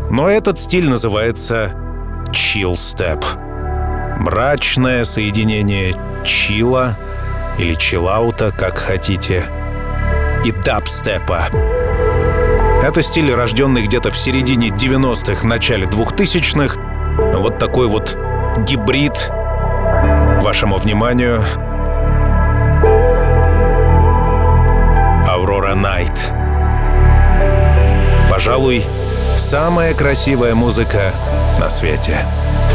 Но этот стиль называется chill-step. Мрачное соединение чилла или чиллаута, как хотите, и дабстепа. Это стиль, рожденный где-то в середине 90-х, начале 2000-х. Вот такой вот гибрид. Вашему вниманию Aurora Night. Пожалуй, самая красивая музыка на свете.